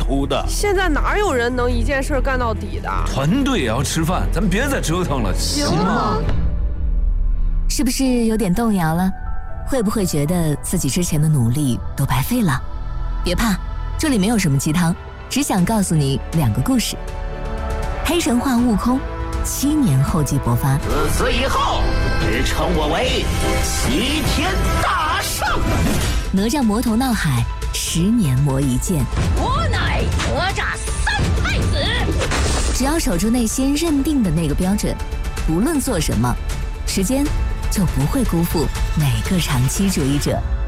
苦的。 现在哪有人能一件事干到底的？ 团队也要吃饭，咱别再折腾了，行吗？ 是不是有点动摇了？会不会觉得自己之前的努力都白费了？别怕，这里没有什么鸡汤，只想告诉你2个故事。黑神话悟空7年后继播发， 自此以后，只称我为齐天大圣。 哪吒魔头闹海10年磨一剑， 我乃哪吒3太子。 只要守住内心认定的那个标准，无论做什么，时间就不会辜负每个长期主义者。